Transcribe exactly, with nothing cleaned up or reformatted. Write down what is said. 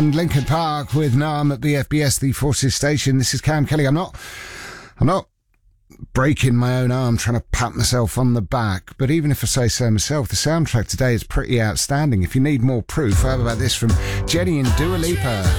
and Linkin Park with Nam at B F B S, the Forces Station. This is Cam Kelly. I'm not, I'm not breaking my own arm trying to pat myself on the back, but even if I say so myself, the soundtrack today is pretty outstanding. If you need more proof, how about this from Jenny and Dua Lipa?